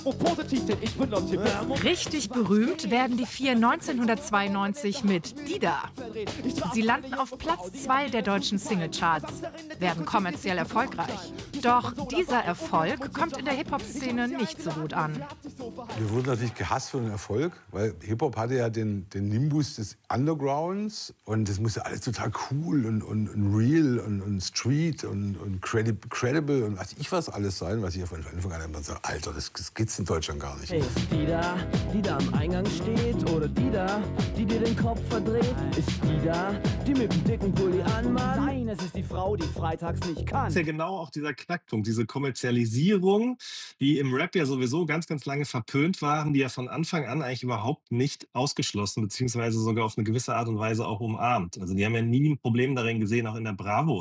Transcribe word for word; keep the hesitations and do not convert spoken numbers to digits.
Und positiv, denn ich bin Optimist. Richtig berühmt werden die vier neunzehnhundertzweiundneunzig mit Dida. Sie landen auf Platz zwei der deutschen Singlecharts, werden kommerziell erfolgreich. Doch dieser Erfolg kommt in der Hip-Hop-Szene nicht so gut an. Wir wurden natürlich gehasst für den Erfolg, weil Hip-Hop hatte ja den, den Nimbus des Undergrounds und das musste alles total cool und, und, und real und, und street und, und credi credible und was ich was alles sein, was ich von Anfang an immer sage, Alter, das, das gibt's in Deutschland gar nicht. Hey, ist die da, die da am Eingang steht? Oder die da, die dir den Kopf verdreht? Ist die da, die mit dem dicken Pulli anmalt? Nein, es ist die Frau, die freitags nicht kann. Das ist ja genau auch dieser Knackpunkt, diese Kommerzialisierung, die im Rap ja sowieso ganz, ganz lange verpönt waren, die ja von Anfang an eigentlich überhaupt nicht ausgeschlossen, beziehungsweise sogar auf eine gewisse Art und Weise auch umarmt. Also die haben ja nie ein Problem darin gesehen, auch in der Bravo